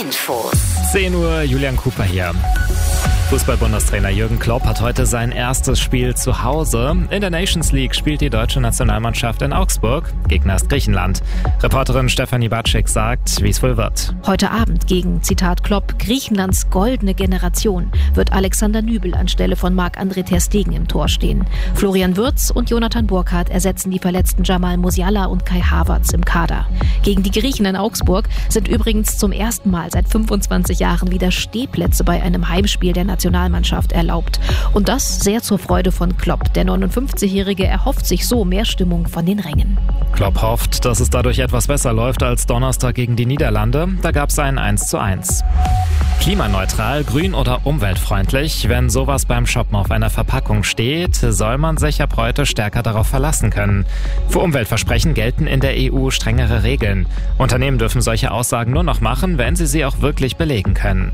Infos. 10 Uhr, Julian Cooper hier. Fußball-Bundestrainer Jürgen Klopp hat heute sein erstes Spiel zu Hause. In der Nations League spielt die deutsche Nationalmannschaft in Augsburg. Gegner ist Griechenland. Reporterin Stefanie Batschik sagt, wie es wohl wird. Heute Abend gegen, Zitat Klopp, Griechenlands goldene Generation wird Alexander Nübel anstelle von Marc-André ter Stegen im Tor stehen. Florian Wirtz und Jonathan Burkhardt ersetzen die verletzten Jamal Musiala und Kai Havertz im Kader. Gegen die Griechen in Augsburg sind übrigens zum ersten Mal seit 25 Jahren wieder Stehplätze bei einem Heimspiel der Nationalmannschaft erlaubt. Und das sehr zur Freude von Klopp. Der 59-Jährige erhofft sich so mehr Stimmung von den Rängen. Klopp hofft, dass es dadurch etwas besser läuft als Donnerstag gegen die Niederlande. Da gab es ein 1:1. Klimaneutral, grün oder umweltfreundlich. Wenn sowas beim Shoppen auf einer Verpackung steht, soll man sich ab heute stärker darauf verlassen können. Für Umweltversprechen gelten in der EU strengere Regeln. Unternehmen dürfen solche Aussagen nur noch machen, wenn sie auch wirklich belegen können.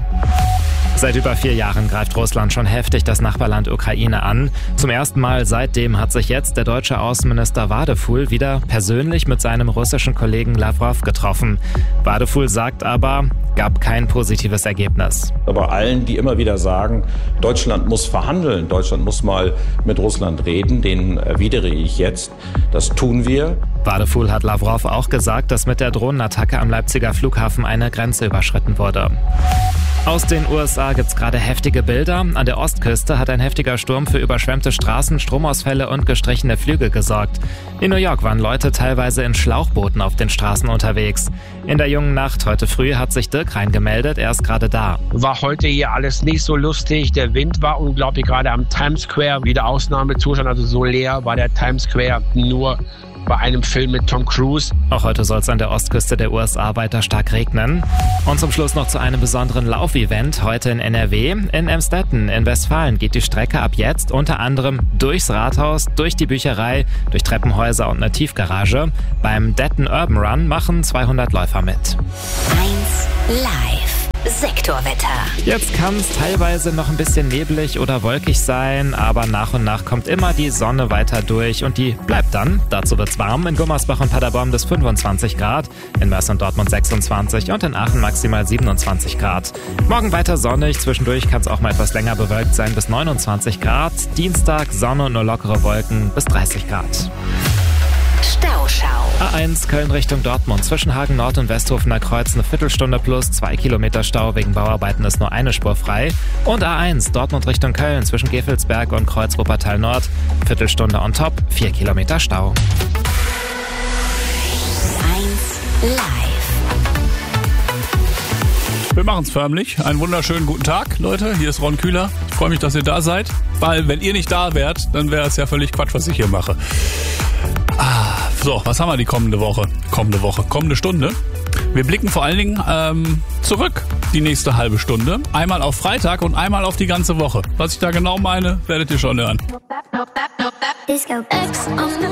Seit über 4 Jahren greift Russland schon heftig das Nachbarland Ukraine an. Zum ersten Mal seitdem hat sich jetzt der deutsche Außenminister Vadeful wieder persönlich mit seinem russischen Kollegen Lavrov getroffen. Vadeful sagt aber, gab kein positives Ergebnis. Aber allen, die immer wieder sagen, Deutschland muss verhandeln, Deutschland muss mal mit Russland reden, denen erwidere ich jetzt, das tun wir. Vadeful hat Lavrov auch gesagt, dass mit der Drohnenattacke am Leipziger Flughafen eine Grenze überschritten wurde. Aus den USA gibt's gerade heftige Bilder. An der Ostküste hat ein heftiger Sturm für überschwemmte Straßen, Stromausfälle und gestrichene Flüge gesorgt. In New York waren Leute teilweise in Schlauchbooten auf den Straßen unterwegs. In der jungen Nacht heute früh hat sich Dirk reingemeldet, er ist gerade da. War heute hier alles nicht so lustig. Der Wind war unglaublich, gerade am Times Square. Wieder Ausnahmezustand, also so leer war der Times Square nur bei einem Film mit Tom Cruise. Auch heute soll es an der Ostküste der USA weiter stark regnen. Und zum Schluss noch zu einem besonderen Laufevent heute in NRW. In Emstetten in Westfalen geht die Strecke ab jetzt unter anderem durchs Rathaus, durch die Bücherei, durch Treppenhäuser und eine Tiefgarage. Beim Detten Urban Run machen 200 Läufer mit. 1 Live. Sektorwetter. Jetzt kann es teilweise noch ein bisschen neblig oder wolkig sein, aber nach und nach kommt immer die Sonne weiter durch und die bleibt dann. Dazu wird's warm. In Gummersbach und Paderborn bis 25 Grad, in Mörs und Dortmund 26 und in Aachen maximal 27 Grad. Morgen weiter sonnig, zwischendurch kann es auch mal etwas länger bewölkt sein bis 29 Grad. Dienstag Sonne und nur lockere Wolken bis 30 Grad. Stauschau. A1 Köln Richtung Dortmund. Zwischen Hagen Nord und Westhofener Kreuz eine Viertelstunde plus 2 Kilometer Stau. Wegen Bauarbeiten ist nur eine Spur frei. Und A1 Dortmund Richtung Köln. Zwischen Gevelsberg und Kreuz Wuppertal Nord. Viertelstunde on top, 4 Kilometer Stau. 1 Live. Wir machen's förmlich. Einen wunderschönen guten Tag, Leute. Hier ist Ron Kühler. Ich freue mich, dass ihr da seid. Weil, wenn ihr nicht da wärt, dann wäre es ja völlig Quatsch, was ich hier mache. So, was haben wir die kommende Stunde? Wir blicken vor allen Dingen zurück, die nächste halbe Stunde. Einmal auf Freitag und einmal auf die ganze Woche. Was ich da genau meine, werdet ihr schon hören. Disco X on the